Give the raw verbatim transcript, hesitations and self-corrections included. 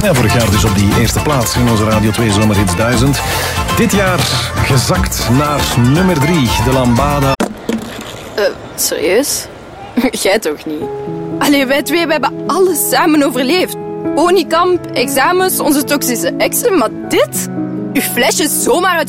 Ja, vorig jaar dus op die eerste plaats in onze Radio twee Zomerhits duizend. Dit jaar gezakt naar nummer drie, de Lambada. Uh, serieus? Jij toch niet? Allee, wij twee we hebben alles samen overleefd. Ponykamp, examens, onze toxische exen, maar dit? Uw flesje zomaar uit